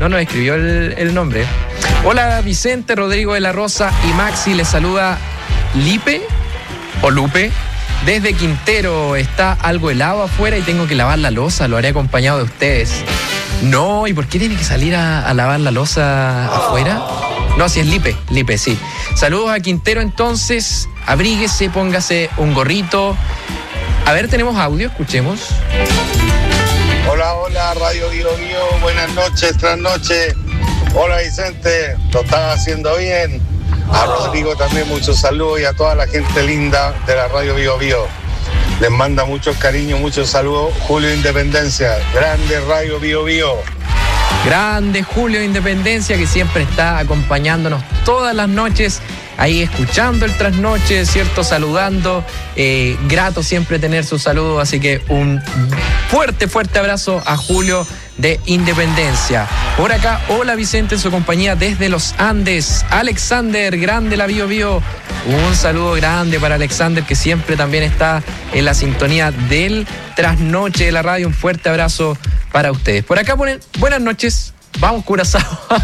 No nos escribió el nombre. Hola Vicente, Rodrigo de la Rosa y Maxi, les saluda Lipe o Lupe. Desde Quintero. Está algo helado afuera y tengo que lavar la loza. Lo haré acompañado de ustedes. No, ¿y por qué tiene que salir a lavar la loza afuera? No, si es Lipe, sí. Saludos a Quintero entonces. Abríguese, póngase un gorrito. A ver, tenemos audio, escuchemos. Hola, Radio Bio Bio. Buenas noches, trasnoche. Hola Vicente, lo estás haciendo bien. A Rodrigo también muchos saludos y a toda la gente linda de la Radio Bio Bio. Les manda muchos cariños, muchos saludos. Julio Independencia, grande Radio Bio Bio. Grande Julio Independencia, que siempre está acompañándonos todas las noches, ahí escuchando el trasnoche, ¿cierto? Saludando. Grato siempre tener su saludo, así que un fuerte abrazo a Julio de Independencia. Por acá, hola Vicente en su compañía desde los Andes. Alexander, grande la Bio Bio. Un saludo grande para Alexander, que siempre también está en la sintonía del trasnoche de la radio. Un fuerte abrazo para ustedes. Por acá ponen, buenas noches. Vamos, Curazao.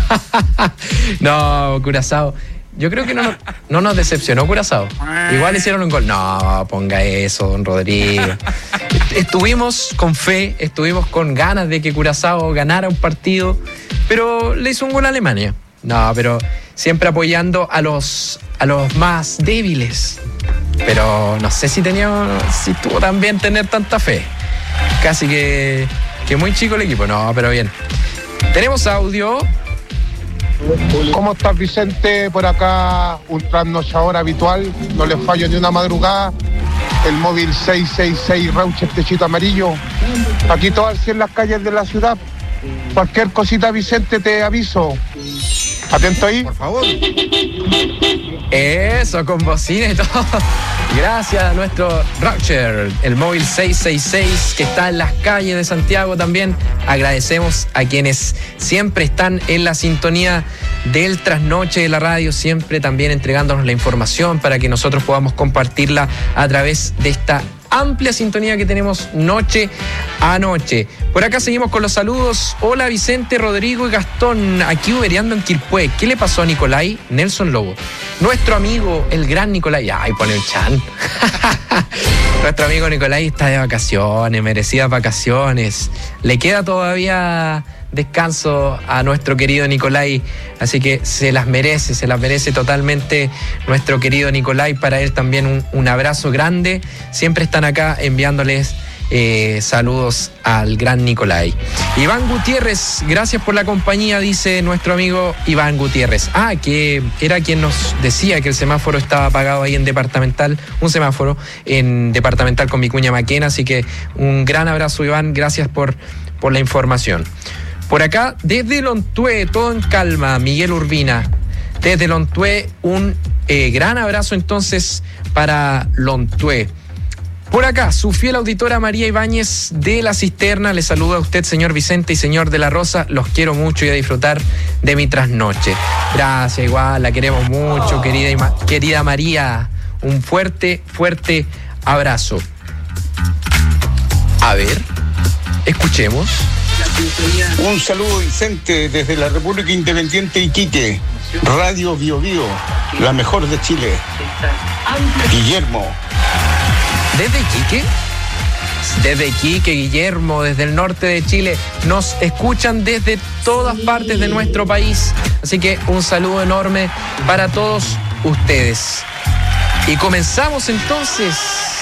No, Curazao. Yo creo que no nos decepcionó Curazao. Igual hicieron un gol. No, ponga eso, don Rodrigo. Estuvimos con fe, estuvimos con ganas de que Curazao ganara un partido, pero le hizo un gol a Alemania. No, pero siempre apoyando a los más débiles. Pero no sé si tuvo también tener tanta fe. Casi que muy chico el equipo. No, pero bien. Tenemos audio. ¿Cómo estás, Vicente? Por acá, un trasnochador habitual, no les fallo ni una madrugada. El móvil 666 Raucher Techito Amarillo. Aquí todo al 100 en las calles de la ciudad. Cualquier cosita, Vicente, te aviso. Atento ahí. Por favor. Eso, con bocina y todo. Gracias a nuestro Raucher, el móvil 666 que está en las calles de Santiago también. Agradecemos a quienes siempre están en la sintonía del trasnoche de la radio, siempre también entregándonos la información para que nosotros podamos compartirla a través de esta amplia sintonía que tenemos noche a noche. Por acá seguimos con los saludos. Hola Vicente, Rodrigo y Gastón, aquí ubereando en Quilpué. ¿Qué le pasó a Nicolai? Nelson Lobo. Nuestro amigo, el gran Nicolai. Ay, pone el chan. Nuestro amigo Nicolai está de vacaciones, merecidas vacaciones. Le queda todavía descanso a nuestro querido Nicolai, así que se las merece totalmente nuestro querido Nicolai. Para él también un abrazo grande. Siempre están acá enviándoles saludos al gran Nicolai. Iván Gutiérrez, gracias por la compañía, dice nuestro amigo Iván Gutiérrez. Que era quien nos decía que el semáforo estaba apagado ahí en Departamental, un semáforo en Departamental con Vicuña Maquena, así que un gran abrazo, Iván, gracias por la información. Por acá, desde Lontué, todo en calma, Miguel Urbina. Desde Lontué, un gran abrazo entonces para Lontué. Por acá, su fiel auditora María Ibáñez de La Cisterna. Le saluda a usted, señor Vicente y señor de la Rosa. Los quiero mucho y a disfrutar de mi trasnoche. Gracias, igual, la queremos mucho, querida María. Un fuerte abrazo. A ver, escuchemos. Un saludo, Vicente, desde la República Independiente Iquique. Radio Bio Bio, la mejor de Chile. Guillermo. ¿Desde Iquique? Desde Iquique, Guillermo, desde el norte de Chile. Nos escuchan desde todas partes de nuestro país. Así que un saludo enorme para todos ustedes. Y comenzamos entonces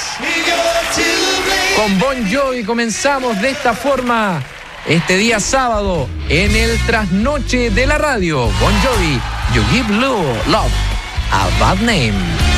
con Bon Jovi. Comenzamos de esta forma este día sábado en el trasnoche de la radio. Bon Jovi, You Give Love a Bad Name.